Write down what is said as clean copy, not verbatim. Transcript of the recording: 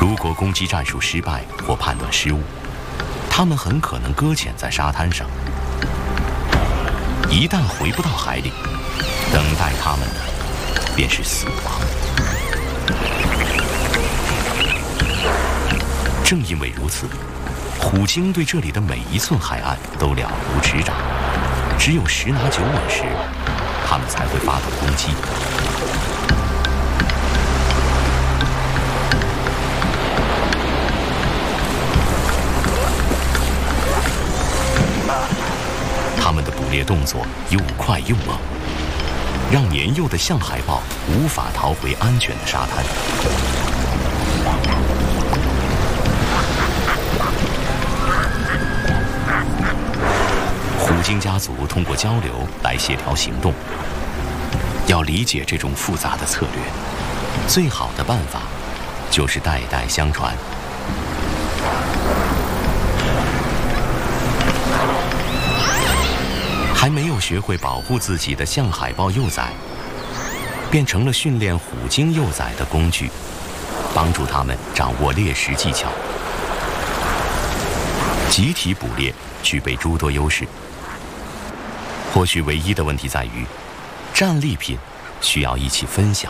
如果攻击战术失败或判断失误，它们很可能搁浅在沙滩上。一旦回不到海里，等待它们的便是死亡。正因为如此，虎鲸对这里的每一寸海岸都了如指掌，只有十拿九稳时，它们才会发动攻击。它们的捕猎动作又快又猛，让年幼的象海豹无法逃回安全的沙滩。虎鲸家族通过交流来协调行动。要理解这种复杂的策略，最好的办法就是代代相传。还没有学会保护自己的象海豹幼崽，变成了训练虎鲸幼崽的工具，帮助它们掌握猎食技巧。集体捕猎具备诸多优势，或许唯一的问题在于，战利品需要一起分享。